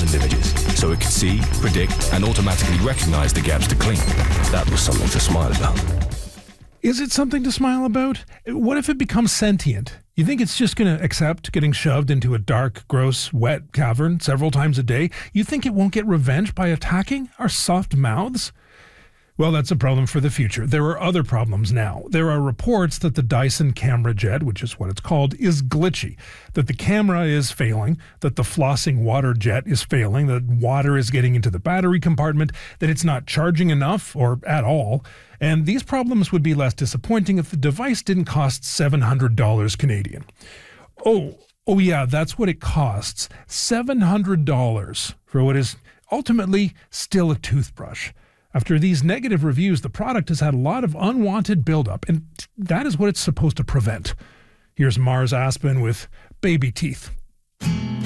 1,000 images, so it could see, predict, and automatically recognize the gaps to clean. That was something to smile about. Is it something to smile about? What if it becomes sentient? You think it's just going to accept getting shoved into a dark, gross, wet cavern several times a day? You think it won't get revenge by attacking our soft mouths? Well, that's a problem for the future. There are other problems now. There are reports that the Dyson Camera Jet, which is what it's called, is glitchy, that the camera is failing, that the flossing water jet is failing, that water is getting into the battery compartment, that it's not charging enough or at all. And these problems would be less disappointing if the device didn't cost $700 Canadian. Oh yeah, that's what it costs. $700 for what is ultimately still a toothbrush. After these negative reviews, the product has had a lot of unwanted buildup, and that is what it's supposed to prevent. Here's Mars Aspen with Baby Teeth.